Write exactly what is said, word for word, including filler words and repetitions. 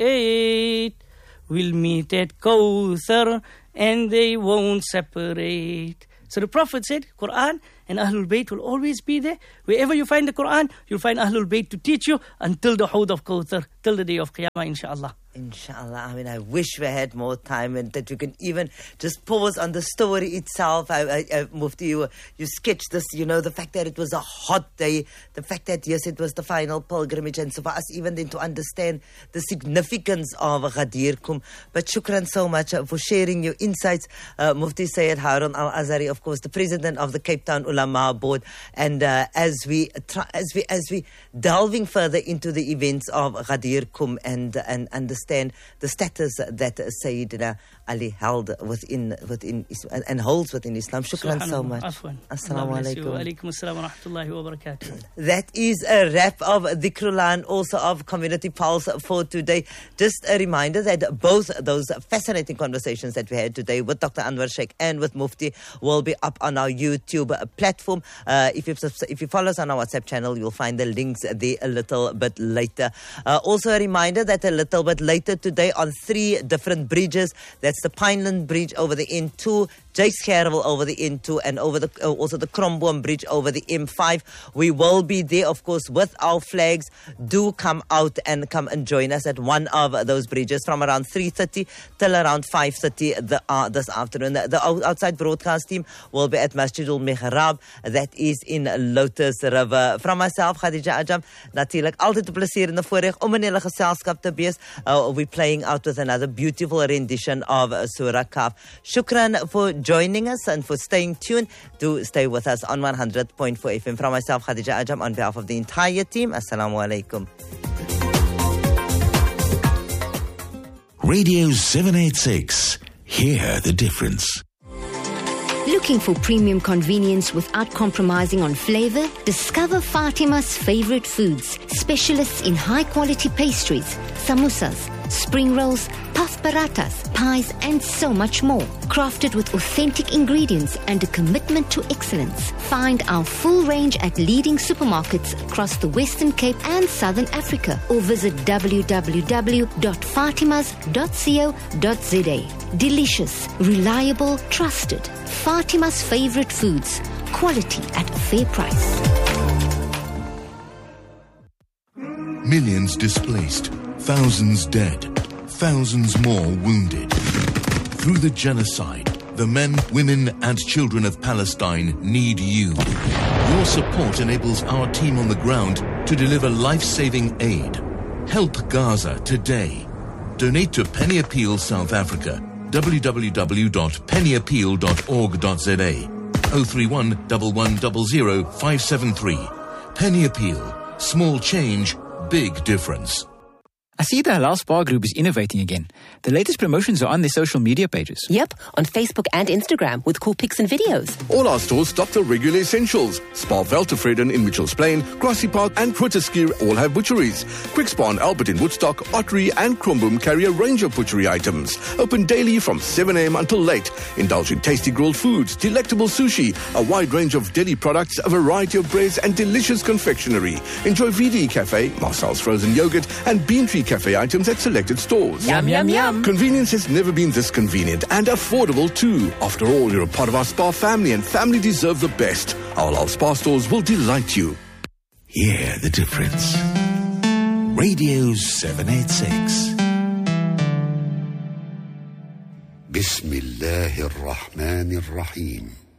eight. We'll meet at Kawthar and they won't separate. So the Prophet said, Quran and Ahlul Bayt will always be there. Wherever you find the Quran, you'll find Ahlul Bayt to teach you until the Hawd of Kawthar, till the day of Qiyamah, inshallah. Inshallah. I mean, I wish we had more time and that we can even just pause on the story itself. I, I, I Mufti, you, you sketched this, you know, the fact that it was a hot day, the fact that, yes, it was the final pilgrimage, and so for us even then to understand the significance of Ghadir Kum. But shukran so much for sharing your insights. Uh, Mufti Sayyid Harun Al-Azhari, of course, the president of the Cape Town Ulama Board. And uh, as we try, as we as we delving further into the events of Ghadir Kum and and understand the status that Sayyidina Ali held within within and holds within Islam. Shukran so much. Assalamu alaikum. That is a wrap of Dhikrullah and also of Community Pulse for today. Just a reminder that both those fascinating conversations that we had today with Doctor Anwar Sheikh and with Mufti will be up on our YouTube platform. Uh, if you if you follow us on our WhatsApp channel, you'll find the links there a little bit later. Uh, also a reminder that a little bit later today on three different bridges. That's the Pineland Bridge over the N two, Jakes Gerwel over the N two, and over the uh, also the Kromboom Bridge over the M five. We will be there, of course, with our flags. Do come out and come and join us at one of those bridges from around three thirty till around five thirty the, uh, this afternoon. The, the outside broadcast team will be at Masjidul Mihrab, that is in Lotus River. From myself, Khadija Ajam, natuurlijk altijd 'n plesier en 'n voorreg om in julle geselskap te wees. Uh, we're playing out with another beautiful rendition of uh, Surah Kahf. Shukran for joining us and for staying tuned. Do stay with us on one hundred point four F M. From myself, Khadija Ajam, on behalf of the entire team, Assalamu alaikum. Radio seven eighty-six. Hear the difference. Looking for premium convenience without compromising on flavor? Discover Fatima's favorite foods. Specialists in high-quality pastries, samosas, spring rolls, puff parathas, pies, and so much more. Crafted with authentic ingredients and a commitment to excellence. Find our full range at leading supermarkets across the Western Cape and Southern Africa, or visit w w w dot fatimas dot co dot z a. Delicious, reliable, trusted. Fatima's favorite foods. Quality at a fair price. Millions displaced, thousands dead, thousands more wounded. Through the genocide, the men, women, and children of Palestine need you. Your support enables our team on the ground to deliver life-saving aid. Help Gaza today. Donate to Penny Appeal South Africa. w w w dot penny appeal dot org dot z a. oh three one, one one zero zero, five seven three. Penny Appeal. Small change, big difference. I see the Halal Spa Group is innovating again. The latest promotions are on their social media pages. Yep, on Facebook and Instagram with cool pics and videos. All our stores stock the regular essentials. Spa Veltevreden in Mitchells Plain, Grassy Park and Grooteskier all have butcheries. Quick Spa and Albert in Woodstock, Ottery and Kromboom carry a range of butchery items. Open daily from seven a m until late. Indulge in tasty grilled foods, delectable sushi, a wide range of deli products, a variety of breads and delicious confectionery. Enjoy V D Cafe, Marcel's frozen yogurt and Bean Tree Cafe items at selected stores. Yum, yum, yum. Convenience has never been this convenient and affordable too. After all, you're a part of our spa family and family deserve the best. Our Halal Spa stores will delight you. Hear the difference. Radio seven eighty-six. بسم الله الرحمن الرحيم